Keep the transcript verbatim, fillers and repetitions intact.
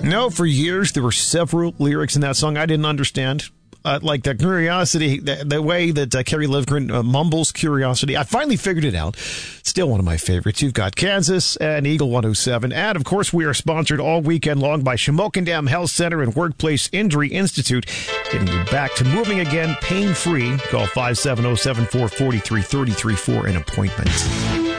No, for years there were several lyrics in that song I didn't understand. Uh, like the curiosity, the, the way that uh, Kerry Livgren uh, mumbles curiosity. I finally figured it out. Still one of my favorites. You've got Kansas and Eagle one oh seven. And, of course, we are sponsored all weekend long by Shamokin Dam Health Center and Workplace Injury Institute, getting you back to moving again pain-free. Call five seven zero, seven four four, three three three for an appointment.